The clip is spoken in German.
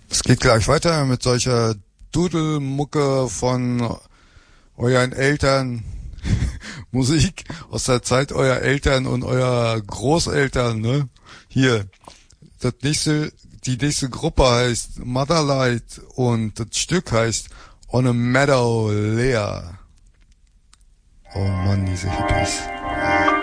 Es geht gleich weiter mit solcher Dudelmucke von euren Eltern. Musik aus der Zeit eurer Eltern und eurer Großeltern, ne? Hier. Die nächste Gruppe heißt Motherlight und das Stück heißt On a Meadow Leer. Oh Mann, diese Hippies.